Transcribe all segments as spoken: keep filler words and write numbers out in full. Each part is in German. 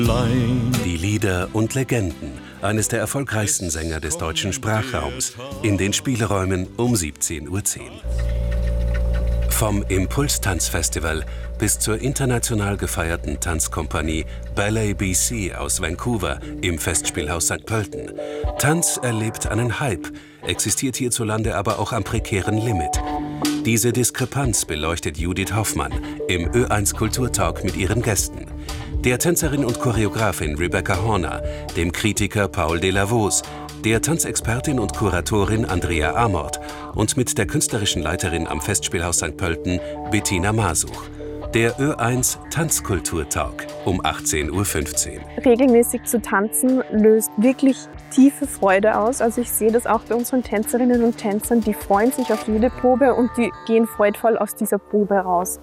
Die Lieder und Legenden eines der erfolgreichsten Sänger des deutschen Sprachraums in den Spielräumen um siebzehn Uhr zehn. Vom Impuls-Tanzfestival bis zur international gefeierten Tanzkompanie Ballet B C aus Vancouver im Festspielhaus Sankt Pölten. Tanz erlebt einen Hype, existiert hierzulande aber auch am prekären Limit. Diese Diskrepanz beleuchtet Judith Hoffmann im Ö eins Kulturtalk mit ihren Gästen. Der Tänzerin und Choreografin Rebecca Horner, dem Kritiker Paul Delavos, der Tanzexpertin und Kuratorin Andrea Amort und mit der künstlerischen Leiterin am Festspielhaus Sankt Pölten Bettina Masuch. Der Ö eins Tanzkulturtalk um achtzehn Uhr fünfzehn. Regelmäßig zu tanzen löst wirklich tiefe Freude aus. Also ich sehe das auch bei unseren Tänzerinnen und Tänzern, die freuen sich auf jede Probe und die gehen freudvoll aus dieser Probe raus.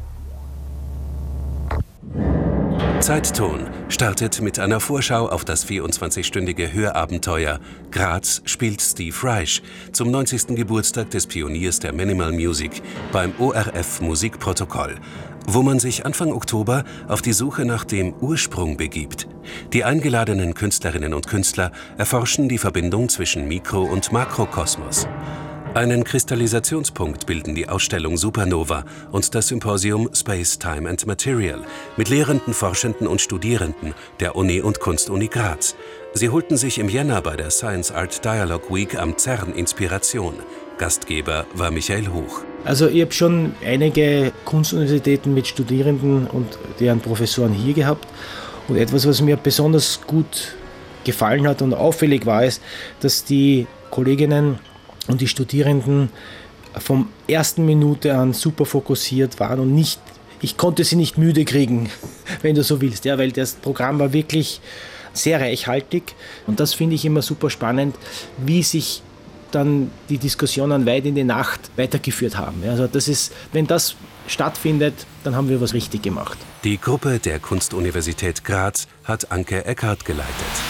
Zeitton startet mit einer Vorschau auf das vierundzwanzigstündige Hörabenteuer Graz spielt Steve Reich zum neunzigsten Geburtstag des Pioniers der Minimal Music beim O R F Musikprotokoll, wo man sich Anfang Oktober auf die Suche nach dem Ursprung begibt. Die eingeladenen Künstlerinnen und Künstler erforschen die Verbindung zwischen Mikro- und Makrokosmos. Einen Kristallisationspunkt bilden die Ausstellung Supernova und das Symposium Space, Time and Material mit Lehrenden, Forschenden und Studierenden der Uni und Kunstuni Graz. Sie holten sich im Jänner bei der Science Art Dialogue Week am CERN Inspiration. Gastgeber war Michael Hoch. Also ich habe schon einige Kunstuniversitäten mit Studierenden und deren Professoren hier gehabt. Und etwas, was mir besonders gut gefallen hat und auffällig war, ist, dass die Kolleginnen und die Studierenden vom ersten Minute an super fokussiert waren und nicht, ich konnte sie nicht müde kriegen, wenn du so willst, ja, weil das Programm war wirklich sehr reichhaltig und das finde ich immer super spannend, wie sich dann die Diskussionen weit in die Nacht weitergeführt haben. Also das ist, wenn das stattfindet, dann haben wir was richtig gemacht. Die Gruppe der Kunstuniversität Graz hat Anke Eckhardt geleitet.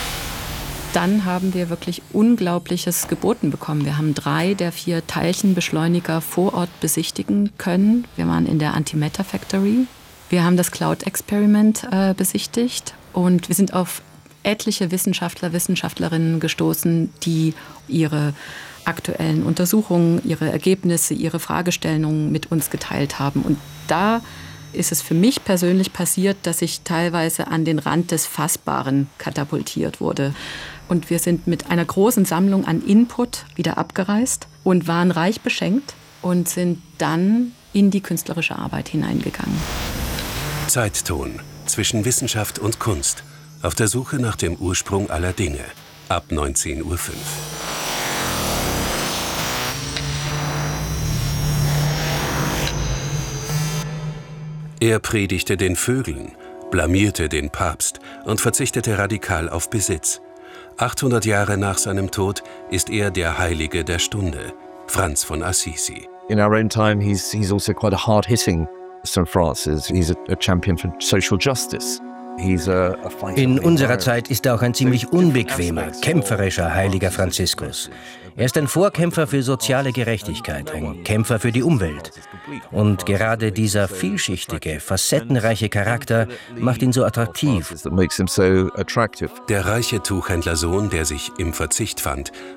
Dann haben wir wirklich Unglaubliches geboten bekommen. Wir haben drei der vier Teilchenbeschleuniger vor Ort besichtigen können. Wir waren in der Antimatter Factory. Wir haben das Cloud-Experiment äh, besichtigt und wir sind auf etliche Wissenschaftler, Wissenschaftlerinnen gestoßen, die ihre aktuellen Untersuchungen, ihre Ergebnisse, ihre Fragestellungen mit uns geteilt haben. Und da ist es für mich persönlich passiert, dass ich teilweise an den Rand des Fassbaren katapultiert wurde. Und wir sind mit einer großen Sammlung an Input wieder abgereist und waren reich beschenkt und sind dann in die künstlerische Arbeit hineingegangen. Zeitton zwischen Wissenschaft und Kunst. Auf der Suche nach dem Ursprung aller Dinge. Ab neunzehn Uhr fünf. Er predigte den Vögeln, blamierte den Papst und verzichtete radikal auf Besitz. achthundert Jahre nach seinem Tod ist er der Heilige der Stunde, Franz von Assisi. In our own time, he's he's also quite a hard-hitting Saint Francis. He's a, a champion for social justice. In unserer Zeit ist er auch ein ziemlich unbequemer, kämpferischer heiliger Franziskus. Er ist ein Vorkämpfer für soziale Gerechtigkeit, ein Kämpfer für die Umwelt. Und gerade dieser vielschichtige, facettenreiche Charakter macht ihn so attraktiv. Der reiche Tuchhändlersohn, der sich im Verzicht fand,